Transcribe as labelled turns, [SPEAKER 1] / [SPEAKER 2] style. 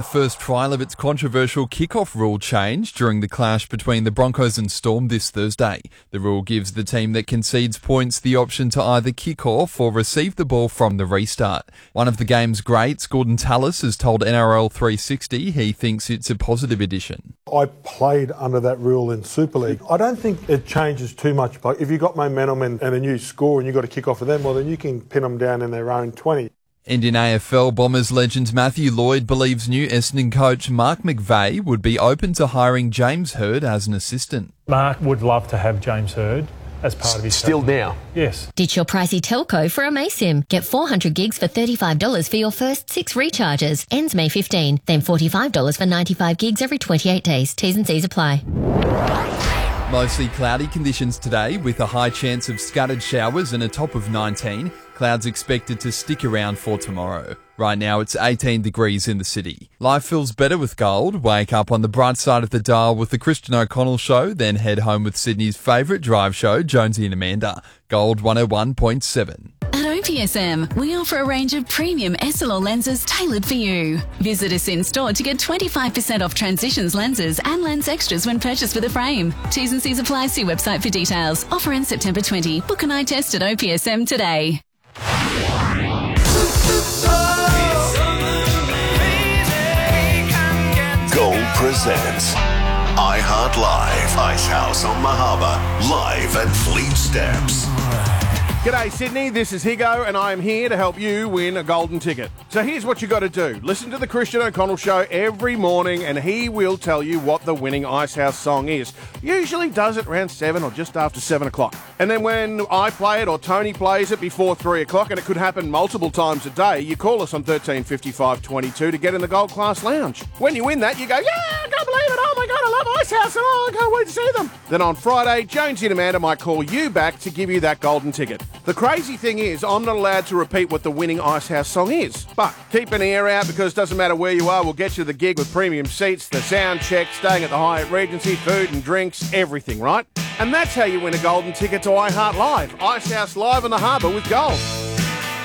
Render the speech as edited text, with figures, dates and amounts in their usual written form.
[SPEAKER 1] first trial of its controversial kickoff rule changed during the clash between the Broncos and Storm this Thursday. The rule gives the team that concedes points the option to either kick off or receive the ball from the restart. One of the game's greats, Gordon Tallis, has told NRL 360 he thinks it's a positive addition.
[SPEAKER 2] I played under that rule in Super League. I don't think it changes too much. Like if you've got momentum and a new score and you've got to kick off with them, well, then you can pin them down in their own 20.
[SPEAKER 1] Indian AFL Bombers legend Matthew Lloyd believes new Essendon coach Mark McVeigh would be open to hiring James Hird as an assistant.
[SPEAKER 3] Mark would love to have James Hird as part of his
[SPEAKER 4] Still
[SPEAKER 3] strategy.
[SPEAKER 4] now?
[SPEAKER 3] Yes.
[SPEAKER 5] Ditch your pricey telco for a Maysim. Get 400 gigs for $35 for your first 6 recharges. Ends May 15. Then $45 for 95 gigs every 28 days. T's and C's apply.
[SPEAKER 1] Mostly cloudy conditions today with a high chance of scattered showers and a top of 19. Clouds expected to stick around for tomorrow. Right now it's 18 degrees in the city. Life feels better with gold. Wake up on the bright side of the dial with the Christian O'Connell Show, then head home with Sydney's favourite drive show, Jonesy and Amanda. Gold 101.7.
[SPEAKER 6] At OPSM, we offer a range of premium SLR lenses tailored for you. Visit us in store to get 25% off Transitions lenses and lens extras when purchased with a frame. T's and C's apply. See website for details. Offer ends September 20. Book an eye test at OPSM today.
[SPEAKER 7] Gold presents iHeart Live, Icehouse on Mahaba, live at Fleet Steps.
[SPEAKER 8] G'day Sydney, this is Higo and I am here to help you win a golden ticket. So here's what you got to do. Listen to the Christian O'Connell Show every morning and he will tell you what the winning Icehouse song is. Usually does it around 7 or just after 7 o'clock. And then when I play it or Tony plays it before 3 o'clock, and it could happen multiple times a day, you call us on 13 55 22 to get in the Gold Class Lounge. When you win that, you go, yeah, I can't believe it, oh my God, I love Icehouse, and oh, I can't wait to see them. Then on Friday, Jonesy and Amanda might call you back to give you that golden ticket. The crazy thing is, I'm not allowed to repeat what the winning Icehouse song is. But keep an ear out because it doesn't matter where you are, we'll get you the gig with premium seats, the sound check, staying at the Hyatt Regency, food and drinks, everything, right? And that's how you win a golden ticket to iHeart Live. Icehouse Live on the Harbour with Gold.